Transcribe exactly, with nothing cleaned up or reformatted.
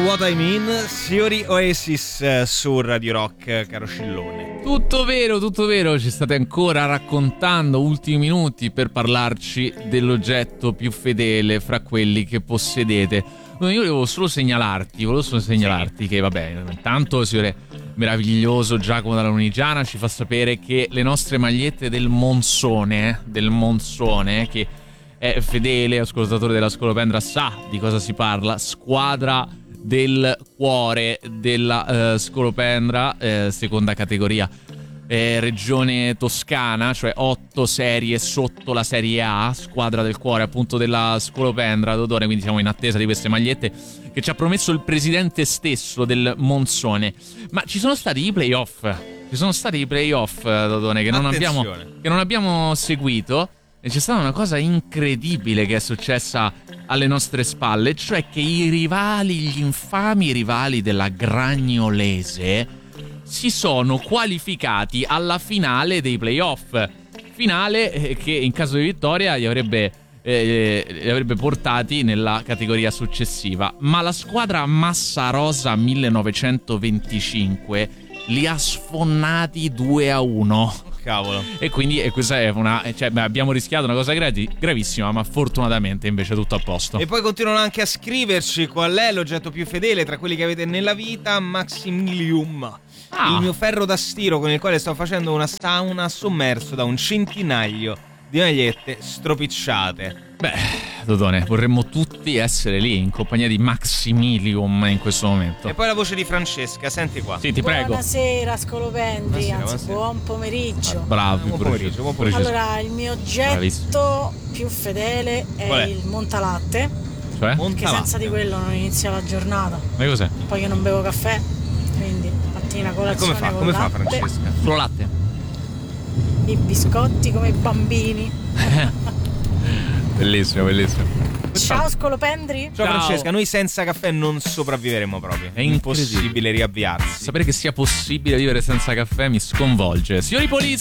What I Mean, Siori Oasis su Radio Rock, caro Scillone. Tutto vero, tutto vero, ci state ancora raccontando ultimi minuti per parlarci dell'oggetto più fedele fra quelli che possedete. Io volevo solo segnalarti, volevo solo segnalarti sì. che vabbè, intanto signore meraviglioso Giacomo dalla Lunigiana ci fa sapere che le nostre magliette del Monsone, del Monsone, che è fedele ascoltatore della Scolopendra, sa di cosa si parla, squadra del cuore della uh, Scolopendra, eh, seconda categoria, eh, regione Toscana, cioè otto serie sotto la serie A, squadra del cuore appunto della Scolopendra, Dodone, quindi siamo in attesa di queste magliette che ci ha promesso il presidente stesso del Monsone. Ma ci sono stati i playoff, ci sono stati i playoff, Dodone, che non abbiamo, che non abbiamo seguito. E c'è stata una cosa incredibile che è successa alle nostre spalle, cioè che i rivali, gli infami rivali della Gragnolese si sono qualificati alla finale dei playoff. Finale che in caso di vittoria li avrebbe, eh, li avrebbe portati nella categoria successiva. Ma la squadra Massa Rosa millenovecentoventicinque li ha sfonnati due a uno. Cavolo. E quindi e questa è una, cioè, beh, abbiamo rischiato una cosa gravi, gravissima, ma fortunatamente invece tutto a posto. E poi continuano anche a scriverci qual è l'oggetto più fedele tra quelli che avete nella vita. Maximilium, ah. il mio ferro da stiro con il quale sto facendo una sauna sommerso da un centinaio di magliette stropicciate. Beh, Dodone, vorremmo tutti essere lì in compagnia di Maximilium in questo momento. E poi la voce di Francesca, senti qua. Sì, ti prego. Buonasera Scolopendri, buonasera, anzi buonasera. buon pomeriggio. Ah, bravi, buon pomeriggio, buon pomeriggio. Allora, il mio oggetto Bravissimo. più fedele è, è il Montalatte. Cioè? Perché senza di quello non inizia la giornata. Ma cos'è? Poi io non bevo caffè, quindi mattina colazione. E come fa? Con Come latte. fa Francesca? Solo latte. I biscotti come i bambini. Bellissimo, bellissimo. Ciao Scolopendri. Ciao, Ciao Francesca, noi senza caffè non sopravviveremo proprio. È impossibile riavviarsi. Sapere che sia possibile vivere senza caffè mi sconvolge. Signori Polizia.